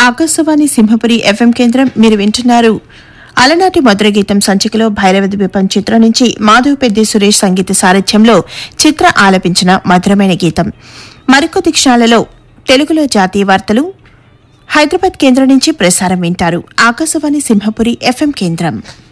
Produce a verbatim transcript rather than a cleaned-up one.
Akashvani Simhapuri FM కేంద్రం. మీరు వింటున్నారు అలనాటి మధుర గీతం సంచికలో భైరవ ద్వీపం చిత్రం నుంచి మాధవ్ పెద్ది సురేష్ సంగీత సారథ్యంలో చిత్ర ఆలపించిన మధురమైన గీతం. మరికొద్ది క్షణాలలో తెలుగులో జాతీయ వార్తలు హైదరాబాద్ కేంద్రం నుంచి ప్రసారం వింటారు. ఆకాశవాణి సింహపురి ఎఫ్ఎం కేంద్రం.